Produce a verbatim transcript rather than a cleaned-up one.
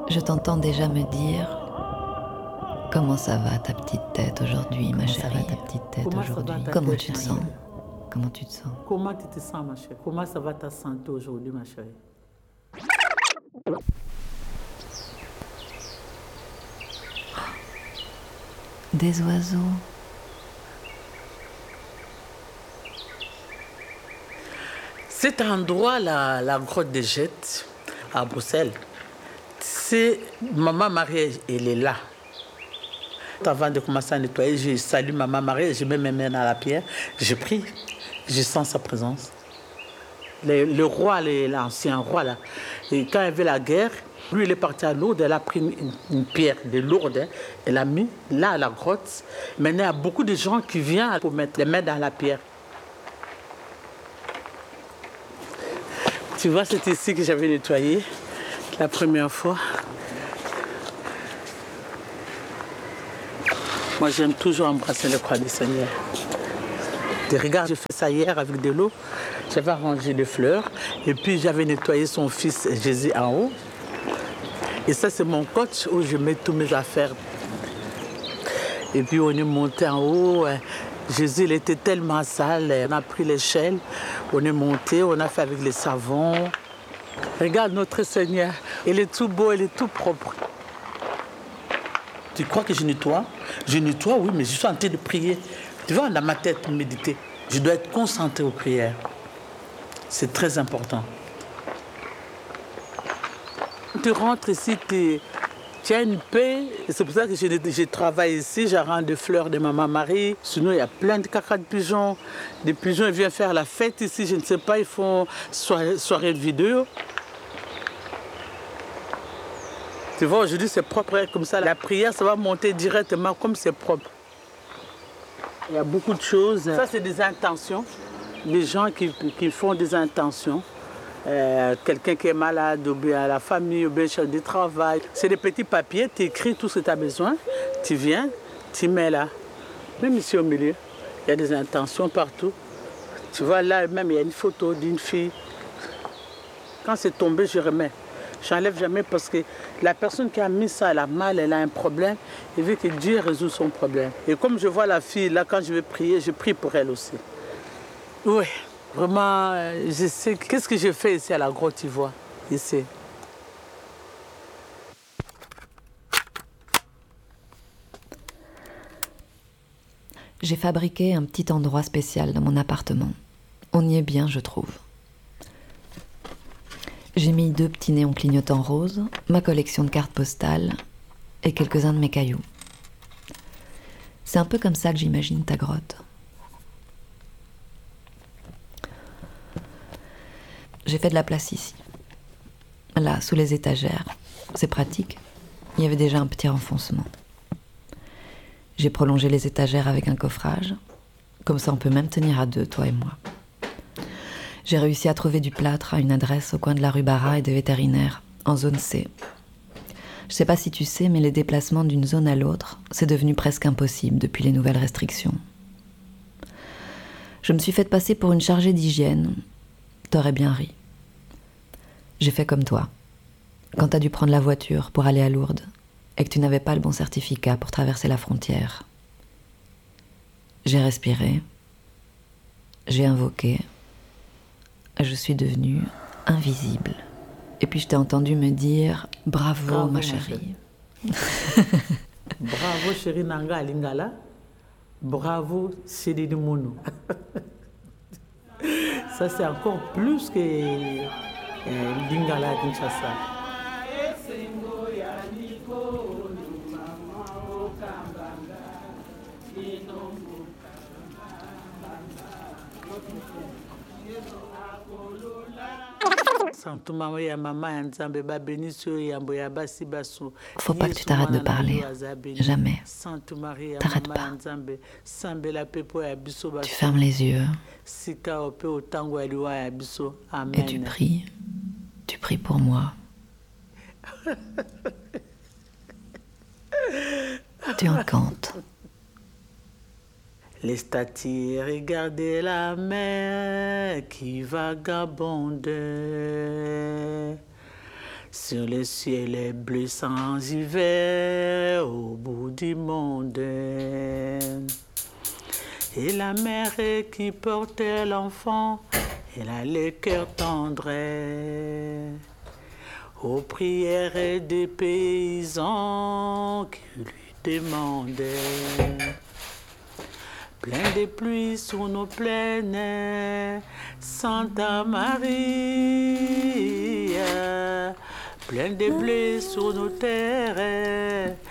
Je t'entends déjà me dire comment ça va ta petite tête aujourd'hui, ma chérie. Comment ça va ta petite tête Comment ça va aujourd'hui? ta Comment tête, tu te ma sens? chérie? Comment tu te sens? Comment tu te sens, ma chérie? Comment ça va ta santé aujourd'hui, ma chérie? Des oiseaux. Cet endroit, la, la grotte des Jettes, à Bruxelles, c'est Maman Marie, elle est là. Avant de commencer à nettoyer, je salue Maman Marie, je mets mes mains dans la pierre, je prie, je sens sa présence. Le, le roi, l'ancien roi, là, et quand il y avait la guerre, lui, il est parti à Lourdes, elle a pris une, une pierre de Lourdes, hein, elle l'a mis là à la grotte. Maintenant, il y a beaucoup de gens qui viennent pour mettre les mains dans la pierre. Tu vois, c'est ici que j'avais nettoyé la première fois. Moi, j'aime toujours embrasser le croix du Seigneur. Tu regardes, j'ai fait ça hier avec de l'eau. J'avais arrangé les fleurs. Et puis, j'avais nettoyé son fils Jésus en haut. Et ça, c'est mon coach où je mets toutes mes affaires. Et puis, on est monté en haut. Jésus, il était tellement sale. On a pris l'échelle. On est monté. On a fait avec les savons. Regarde notre Seigneur. Il est tout beau, il est tout propre. Tu crois que je nettoie? Je nettoie, oui, mais je suis en train de prier. Tu vois, dans ma tête, méditer. Je dois être concentré aux prières. C'est très important. Tu rentres ici, tu, tu as une paix. C'est pour ça que je, je travaille ici. J'arrange des fleurs de Maman Marie. Sinon, il y a plein de caca de pigeons. Des pigeons, ils viennent faire la fête ici. Je ne sais pas, ils font soirée, soirée de vidéo. Tu vois, aujourd'hui, c'est propre comme ça. La prière, ça va monter directement comme c'est propre. Il y a beaucoup de choses. Ça, c'est des intentions. Des gens qui, qui font des intentions. Euh, quelqu'un qui est malade, ou bien la famille, ou bien du travail. C'est des petits papiers, tu écris tout ce que tu as besoin. Tu viens, tu mets là. Même ici au milieu, il y a des intentions partout. Tu vois, là même, il y a une photo d'une fille. Quand c'est tombé, je remets. J'enlève jamais parce que la personne qui a mis ça, elle a mal, elle a un problème. Elle veut que Dieu résout son problème. Et comme je vois la fille, là, quand je vais prier, je prie pour elle aussi. Oui, vraiment, je sais. Qu'est-ce que je fais ici à la grotte Ivoire, ici? J'ai fabriqué un petit endroit spécial dans mon appartement. On y est bien, je trouve. J'ai mis deux petits néons clignotants roses, ma collection de cartes postales et quelques-uns de mes cailloux. C'est un peu comme ça que j'imagine ta grotte. J'ai fait de la place ici. Là, sous les étagères. C'est pratique. Il y avait déjà un petit renfoncement. J'ai prolongé les étagères avec un coffrage. Comme ça, on peut même tenir à deux, toi et moi. J'ai réussi à trouver du plâtre à une adresse au coin de la rue Barra et des vétérinaires, en zone C. Je sais pas si tu sais, mais les déplacements d'une zone à l'autre, c'est devenu presque impossible depuis les nouvelles restrictions. Je me suis faite passer pour une chargée d'hygiène. T'aurais bien ri. J'ai fait comme toi. Quand t'as dû prendre la voiture pour aller à Lourdes et que tu n'avais pas le bon certificat pour traverser la frontière. J'ai respiré. J'ai invoqué. Je suis devenue invisible. Et puis je t'ai entendu me dire « Bravo, Bravo ma chérie ». Bravo chérie Nanga Lingala. Bravo chérie Mono. Ça c'est encore plus que euh, Lingala Kinshasa. Faut pas que tu t'arrêtes de parler. Jamais. T'arrêtes pas. Tu fermes les yeux. Et tu pries. Tu pries pour moi. Tu encantes. Les statues, regardez la mer qui vagabonde Sur le ciel est bleu sans hiver, au bout du monde. Et la mère qui portait l'enfant, elle a le cœur tendre. Aux prières des paysans qui lui demandaient. Plein de pluie sur nos plaines, Santa Maria. Plein de blé sur nos terres,